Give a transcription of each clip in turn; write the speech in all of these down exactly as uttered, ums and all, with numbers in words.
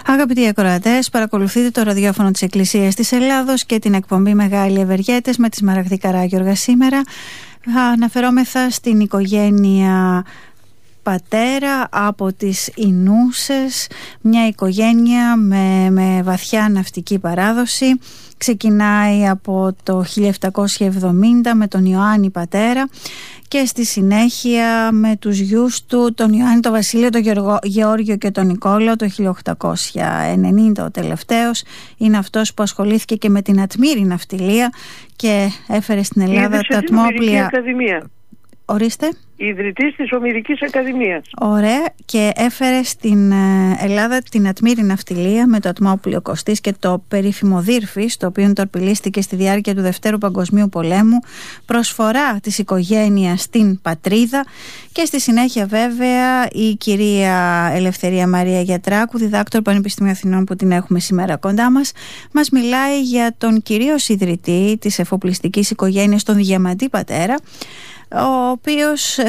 Αγαπητοί ακροατές, παρακολουθείτε το ραδιόφωνο της Εκκλησίας της Ελλάδος και την εκπομπή Μεγάλοι Ευεργέτες με τη Σμαραγδή Καράγιοργα. Σήμερα αναφερόμεθα στην οικογένεια Πατέρα από τις Ινούσες, μια οικογένεια με, με βαθιά ναυτική παράδοση. Ξεκινάει από το χίλια επτακόσια εβδομήντα με τον Ιωάννη Πατέρα και στη συνέχεια με τους γιους του, τον Ιωάννη, τον Βασίλειο, τον Γεώργιο και τον Νικόλαο. Το χίλια οκτακόσια ενενήντα ο τελευταίος είναι αυτός που ασχολήθηκε και με την ατμήρη ναυτιλία και έφερε στην Ελλάδα τα ατμόπλια. Ορίστε. Ιδρυτής της Ομηρικής Ακαδημίας. Ωραία, και έφερε στην Ελλάδα την ατμήρη ναυτιλία με το ατμόπλιο Κωστής και το περίφημο Δύρφης, το οποίο τορπιλίστηκε στη διάρκεια του Δευτέρου Παγκοσμίου Πολέμου, προσφορά της οικογένειας στην πατρίδα. Και στη συνέχεια βέβαια η κυρία Ελευθερία Μαρία Γιατράκου, διδάκτορ Πανεπιστημίου Αθηνών, που την έχουμε σήμερα κοντά μας, μας μιλάει για τον κυρίως ιδρυτή της εφοπλιστικής οικογένειας, τον Διαμαντή Πατέρα, ο οποίος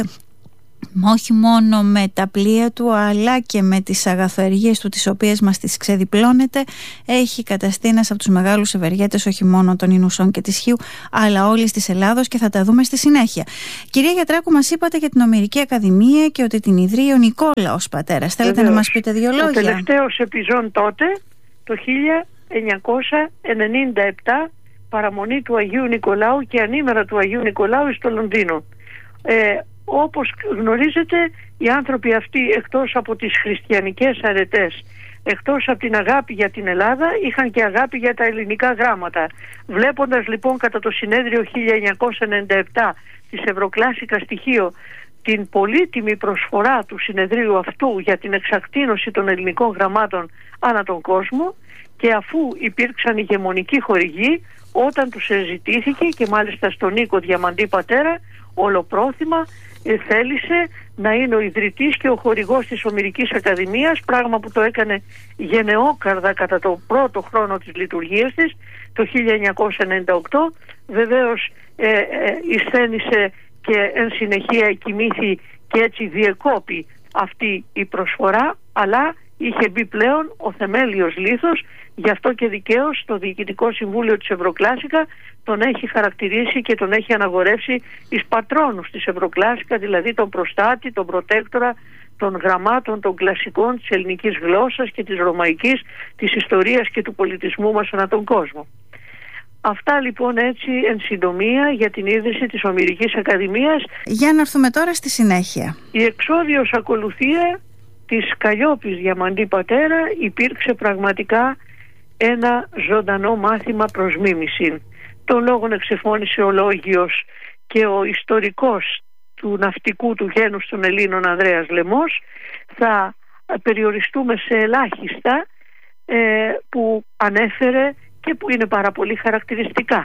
όχι μόνο με τα πλοία του αλλά και με τις αγαθοεργίες του, τις οποίες μας τις ξεδιπλώνεται, έχει καταστεί ένας από τους μεγάλους ευεργέτες όχι μόνο των Ινουσών και της Χίου αλλά όλης της Ελλάδος, και θα τα δούμε στη συνέχεια. Κυρία Γιατράκου, μας είπατε για την Ομηρική Ακαδημία και ότι την ιδρύει ο Νικόλαος Πατέρας. Θέλετε Βεβαίως να μας πείτε δύο λόγια? Ο τελευταίος επιζών τότε, το χίλια εννιακόσια ενενήντα επτά, παραμονή του Αγίου Νικολάου και ανήμερα του Αγίου Νικολάου στο Λονδίνο. Ε, όπως γνωρίζετε, οι άνθρωποι αυτοί, εκτός από τις χριστιανικές αρετές, εκτός από την αγάπη για την Ελλάδα, είχαν και αγάπη για τα ελληνικά γράμματα. Βλέποντας λοιπόν κατά το συνέδριο χίλια εννιακόσια ενενήντα επτά της Ευρωκλάσικα στοιχείο την πολύτιμη προσφορά του συνεδρίου αυτού για την εξακτήνωση των ελληνικών γραμμάτων ανά τον κόσμο, και αφού υπήρξαν ηγεμονικοί χορηγοί, όταν τους ζητήθηκε, και μάλιστα στον Νίκο Διαμαντή Πατέρα, ολοπρόθυμα ε, θέλησε να είναι ο ιδρυτής και ο χορηγός της Ομηρικής Ακαδημίας, πράγμα που το έκανε γενναιόκαρδα κατά το πρώτο χρόνο της λειτουργίας της, το χίλια εννιακόσια ενενήντα οκτώ. Βεβαίως ε, ε, εισθένησε και εν συνεχεία κοιμήθη και έτσι διεκόπη αυτή η προσφορά, αλλά είχε μπει πλέον ο θεμέλιος λίθος. Γι' αυτό και δικαίως το Διοικητικό Συμβούλιο της Ευρωκλάσικα τον έχει χαρακτηρίσει και τον έχει αναγορεύσει εις πατρόνους της Ευρωκλάσικα, δηλαδή τον προστάτη, τον προτέκτορα των γραμμάτων, των κλασικών, της ελληνικής γλώσσας και της ρωμαϊκής, της ιστορίας και του πολιτισμού μας ανά τον κόσμο. Αυτά λοιπόν έτσι εν συντομία για την ίδρυση της Ομηρικής Ακαδημίας. Για να έρθουμε τώρα στη συνέχεια. Η εξώδιος ακολουθία της Καλλιόπης Διαμαντή Πατέρα υπήρξε πραγματικά ένα ζωντανό μάθημα προς μίμηση. Τον λόγον εξεφώνησε ο λόγιος και ο ιστορικός του ναυτικού του γένους των Ελλήνων Ανδρέας Λεμός. Θα περιοριστούμε σε ελάχιστα ε, που ανέφερε και που είναι πάρα πολύ χαρακτηριστικά.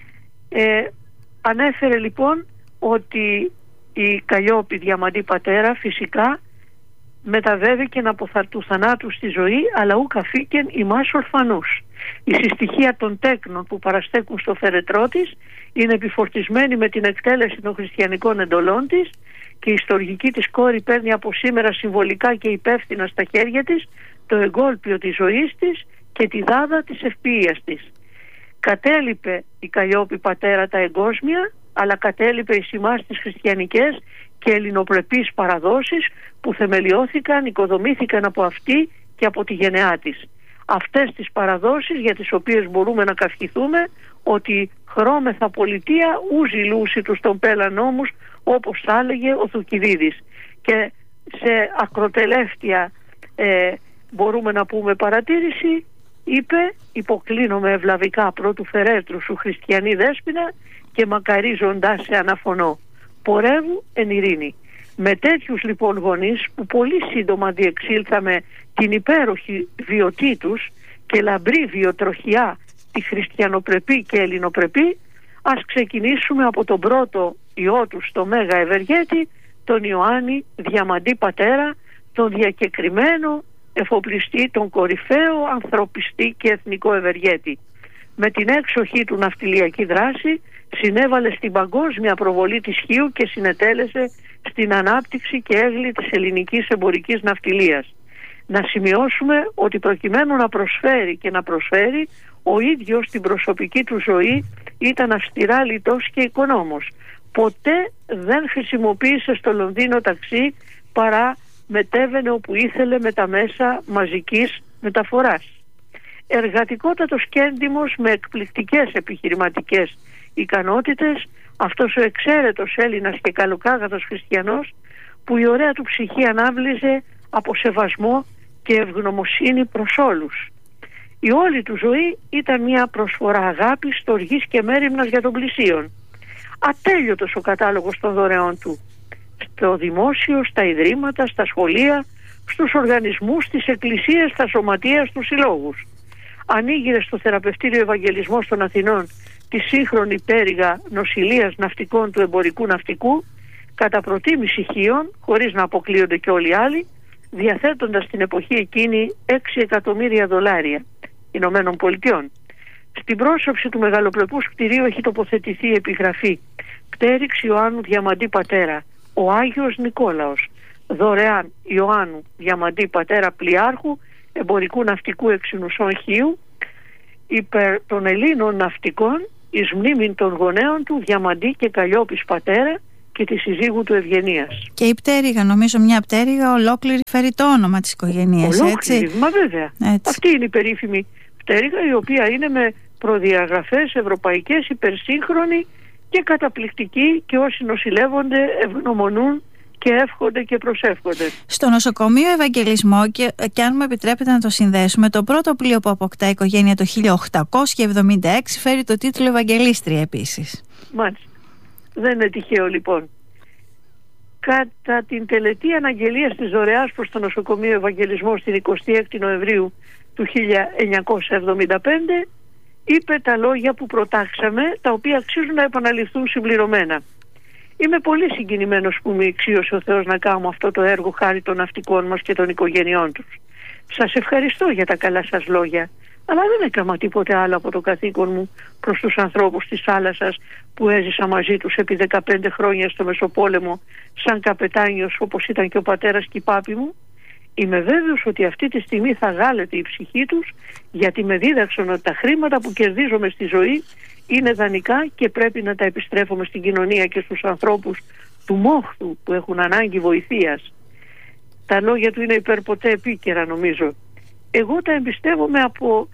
Ε, ανέφερε λοιπόν ότι η Καλλιόπη Διαμαντή Πατέρα φυσικά μεταβέβηκεν από θα, του θανάτου στη ζωή, αλλά ου καφήκεν ημάς ορφανούς. Η συστοιχεία των τέκνων που παραστέκουν στο φερετρό της είναι επιφορτισμένη με την εκτέλεση των χριστιανικών εντολών της, και η στοργική της κόρη παίρνει από σήμερα συμβολικά και υπεύθυνα στα χέρια της το εγκόλπιο της ζωής της και τη δάδα της ευποιίας της. Κατέλειπε η Καλλιόπη Πατέρα τα εγκόσμια, αλλά κατέλειπε εις ημάς τις χριστιανικές και ελληνοπρεπείς παραδόσεις που θεμελιώθηκαν, οικοδομήθηκαν από αυτή και από τη γενεά της. Αυτές τις παραδόσεις για τις οποίες μπορούμε να καυχηθούμε ότι χρώμεθα πολιτεία ου ζηλούσει τους των πέλα νόμους, όπως θα έλεγε ο Θουκυδίδης. Και σε ακροτελεύτια ε, μπορούμε να πούμε παρατήρηση, είπε: υποκλίνομαι ευλαβικά πρώτου φερέτρου σου χριστιανή δέσποινα και μακαρίζοντάς σε αναφωνώ. Πορεύου εν ειρήνη. Με τέτοιους λοιπόν γονείς που πολύ σύντομα διεξήλθαμε την υπέροχη βιωτή τους και λαμπρή βιοτροχιά τη χριστιανοπρεπή και ελληνοπρεπή, ας ξεκινήσουμε από τον πρώτο ιό τους, το Μέγα Ευεργέτη, τον Ιωάννη Διαμαντή Πατέρα, τον διακεκριμένο εφοπλιστή, τον κορυφαίο ανθρωπιστή και εθνικό ευεργέτη. Με την έξοχη του ναυτιλιακή δράση συνέβαλε στην παγκόσμια προβολή της Χίου και συνετέλεσε στην ανάπτυξη και έγλη της ελληνικής εμπορικής ναυτιλίας. Να σημειώσουμε ότι προκειμένου να προσφέρει και να προσφέρει, ο ίδιος στην προσωπική του ζωή ήταν αυστηρά λιτός και οικονόμος. Ποτέ δεν χρησιμοποίησε στο Λονδίνο ταξί, παρά μετέβαινε όπου ήθελε με τα μέσα μαζικής μεταφοράς. Εργατικότατος και έντιμος με εκπληκτικές επιχειρηματικές ικανότητες, αυτός ο εξαίρετος Έλληνας και καλοκάγαθος χριστιανός, που η ωραία του ψυχή ανάβλιζε από σεβασμό και ευγνωμοσύνη προς όλους. Η όλη του ζωή ήταν μια προσφορά αγάπης, στοργής και μέριμνας για τον πλησίον. Ατέλειωτος ο κατάλογος των δωρεών του. Στο δημόσιο, στα ιδρύματα, στα σχολεία, στους οργανισμούς, στις εκκλησίες, στα σωματεία, στους συλλόγους. Ανήγειρε στο θεραπευτήριο Ευαγγελισμός των Αθηνών τη σύγχρονη πέριγα νοσηλείας ναυτικών του εμπορικού ναυτικού, κατά προτίμηση χίων, χωρίς να αποκλείονται και όλοι οι άλλοι, διαθέτοντας την εποχή εκείνη έξι εκατομμύρια δολάρια Ηνωμένων Πολιτειών. Στην πρόσωψη του μεγαλοπρεπούς κτηρίου έχει τοποθετηθεί η επιγραφή «Πτέρυξ Ιωάννου Διαμαντή Πατέρα, ο Άγιος Νικόλαος, δωρεάν Ιωάννου Διαμαντή Πατέρα Πλοιάρχου, εμπορικού ναυτικού Εξινουσών Χίου, υπέρ των Ελλήνων ναυτικών, εις μνήμην των γονέων του Διαμαντή και Καλλιόπης Πατέρα και τη συζύγου του Ευγενίας». Και η πτέρυγα, νομίζω μια πτέρυγα ολόκληρη φέρει το όνομα της οικογένειας, ολόκληρη, έτσι. Μα βέβαια. Έτσι. Αυτή είναι η περίφημη πτέρυγα, η οποία είναι με προδιαγραφές ευρωπαϊκές, υπερσύγχρονη και καταπληκτική, και όσοι νοσηλεύονται ευγνωμονούν και εύχονται και προσεύχονται. Στο νοσοκομείο Ευαγγελισμό, και, και αν μου επιτρέπετε να το συνδέσουμε, το πρώτο πλοίο που αποκτά η οικογένεια το χίλια οκτακόσια εβδομήντα έξι φέρει το τίτλο Ευαγγελίστρια επίσης. Μάλιστα. Δεν είναι τυχαίο λοιπόν. Κατά την τελετή αναγγελίας της δωρεάς προς το νοσοκομείο Ευαγγελισμό στην εικοστή έκτη Νοεμβρίου του χίλια εννιακόσια εβδομήντα πέντε, είπε τα λόγια που προτάξαμε, τα οποία αξίζουν να επαναληφθούν συμπληρωμένα. Είμαι πολύ συγκινημένος που με εξίωσε ο Θεός να κάνω αυτό το έργο χάρη των ναυτικών μας και των οικογενειών τους. Σας ευχαριστώ για τα καλά σας λόγια, αλλά δεν έκανα τίποτε άλλο από το καθήκον μου προς τους ανθρώπους της θάλασσας που έζησα μαζί τους επί δεκαπέντε χρόνια στο Μεσοπόλεμο σαν καπετάνιος, όπως ήταν και ο πατέρας και η πάπη μου. Είμαι βέβαιος ότι αυτή τη στιγμή θα γάλεται η ψυχή τους, γιατί με δίδαξαν ότι τα χρήματα που κερδίζομαι στη ζωή είναι δανεικά και πρέπει να τα επιστρέφουμε στην κοινωνία και στους ανθρώπους του μόχθου που έχουν ανάγκη βοηθείας. Τα λόγια του είναι υπερποτέ επίκαιρα, νομίζω. Εγώ τα εμπιστεύομαι από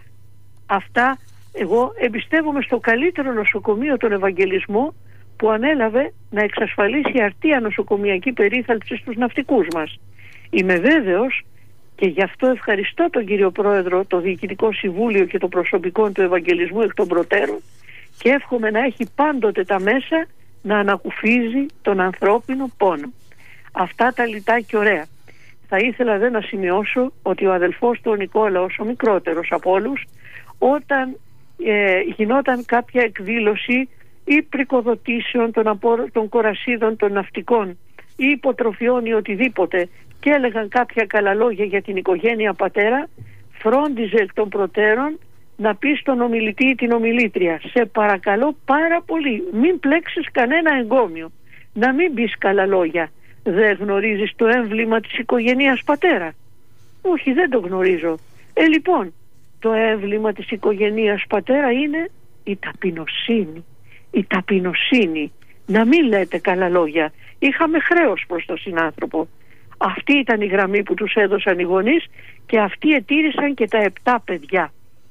αυτά, εγώ εμπιστεύομαι στο καλύτερο νοσοκομείο, τον Ευαγγελισμό, που ανέλαβε να εξασφαλίσει αρτία νοσοκομιακή περίθαλψη στους ναυτικούς μας. Είμαι βέβαιος, και γι' αυτό ευχαριστώ τον κύριο Πρόεδρο, το Διοικητικό Συμβούλιο και το προσωπικό του Ευαγγελισμού εκ των προτέρων, και εύχομαι να έχει πάντοτε τα μέσα να ανακουφίζει τον ανθρώπινο πόνο. Αυτά τα λιτά και ωραία. Θα ήθελα δε να σημειώσω ότι ο αδελφός του ο Νικόλαος, ο μικρότερος από όλους, όταν ε, γινόταν κάποια εκδήλωση ή πρικοδοτήσεων των, απο, των κορασίδων των ναυτικών ή υποτροφιών ή οτιδήποτε, και έλεγαν κάποια καλά λόγια για την οικογένεια πατέρα, φρόντιζε εκ των προτέρων να πει στον ομιλητή ή την ομιλήτρια: σε παρακαλώ πάρα πολύ, μην πλέξεις κανένα εγκόμιο, να μην πεις καλά λόγια. Δεν γνωρίζεις το έμβλημα της οικογένειας πατέρα? Όχι, δεν το γνωρίζω. Ε, λοιπόν, το έμβλημα της οικογένειας πατέρα είναι η ταπεινοσύνη. Η ταπεινοσύνη. Να μην λέτε καλά λόγια. Είχαμε χρέος προς τον συνάνθρωπο. Αυτή ήταν η γραμμή που τους έδωσαν οι γονείς, και αυτοί ετήρησαν και τα επτά παιδιά.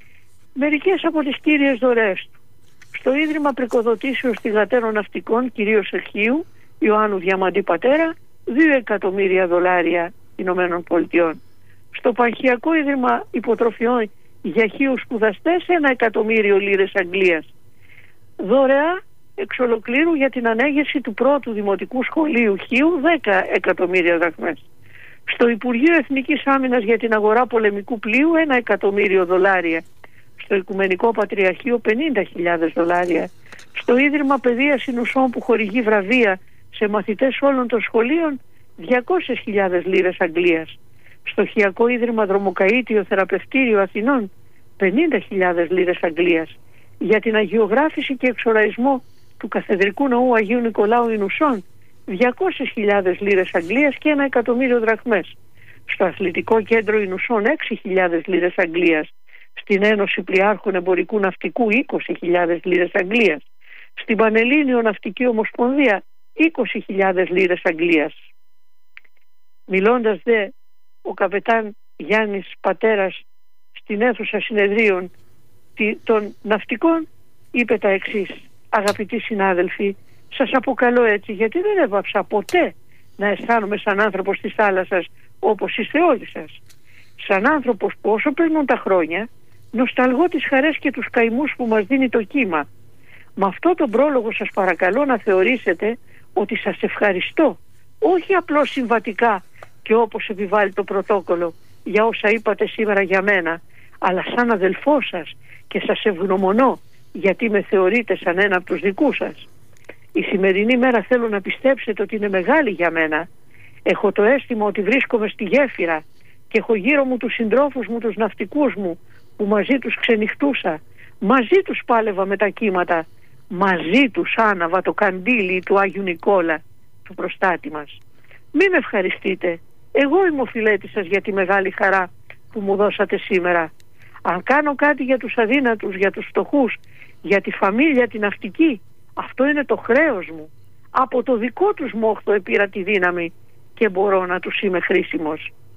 Μερικές από τις κύριες δωρεές του. Στο Ίδρυμα Πρικοδοτήσεως Θυγατέρων Ναυτικών, κυρίως Εχείου, Ιωάννου Διαμαντή Πατέρα, δύο εκατομμύρια δολάρια Ηνωμένων Πολιτειών. Στο Πανχιακό Ίδρυμα Υποτροφιών για Χίους σπουδαστές, ένα εκατομμύριο λίρες Αγγλίας. Δωρεά εξ ολοκλήρου για την ανέγερση του πρώτου δημοτικού σχολείου Χίου, δέκα εκατομμύρια δραχμές. Στο Υπουργείο Εθνικής Άμυνας για την αγορά πολεμικού πλοίου, ένα εκατομμύριο δολάρια. Στο Οικουμενικό Πατριαρχείο, πενήντα χιλιάδες δολάρια. Στο Ίδρυμα Παιδείας Συνουσών που χορηγεί βραβεία σε μαθητές όλων των σχολείων, διακόσιες χιλιάδες λίρες Αγγλίας. Στο Χιακό Ίδρυμα Δρομοκαΐτιο Θεραπευτήριο Αθηνών, πενήντα χιλιάδες λίρες Αγγλίας. Για την αγιογράφηση και εξοραϊσμό του Καθεδρικού Ναού Αγίου Νικολάου Ινουσών, διακόσιες χιλιάδες λίρες Αγγλίας και ένα εκατομμύριο δραχμές. στο Αθλητικό Κέντρο Ινουσών έξι χιλιάδες λίρες Αγγλίας, στην Ένωση Πλοιάρχων Εμπορικού Ναυτικού είκοσι χιλιάδες λίρες Αγγλίας, στην Πανελλήνιο Ναυτική Ομοσπονδία είκοσι χιλιάδες λίρες Αγγλίας. Μιλώντας δε ο καπετάν Γιάννης Πατέρας στην αίθουσα συνεδρίων των ναυτικών, είπε τα εξής: αγαπητοί συνάδελφοι, σας αποκαλώ έτσι γιατί δεν έβαψα ποτέ να αισθάνομαι σαν άνθρωπος της θάλασσας όπως είστε όλοι σας. Σαν άνθρωπος που όσο περνούν τα χρόνια νοσταλγώ τις χαρές και τους καημούς που μας δίνει το κύμα. Με αυτό τον πρόλογο σας παρακαλώ να θεωρήσετε ότι σας ευχαριστώ, όχι απλώς συμβατικά και όπως επιβάλλει το πρωτόκολλο για όσα είπατε σήμερα για μένα, αλλά σαν αδελφό σας, και σας ευγνωμονώ γιατί με θεωρείτε σαν ένα από τους δικούς σας. Η σημερινή μέρα θέλω να πιστέψετε ότι είναι μεγάλη για μένα. Έχω το αίσθημα ότι βρίσκομαι στη γέφυρα και έχω γύρω μου τους συντρόφους μου, τους ναυτικούς μου, που μαζί τους ξενυχτούσα, μαζί τους πάλευα με τα κύματα, μαζί τους άναβα το καντήλι του Άγιου Νικόλα, του προστάτη μας. Μην με ευχαριστείτε, εγώ είμαι ο φιλέτης σας για τη μεγάλη χαρά που μου δώσατε σήμερα. Αν κάνω κάτι για τους αδύνατους, για τους φτωχούς, για τη φαμίλια την ναυτική, αυτό είναι το χρέος μου. Από το δικό τους μόχθο επήρα τη δύναμη και μπορώ να τους είμαι χρήσιμος.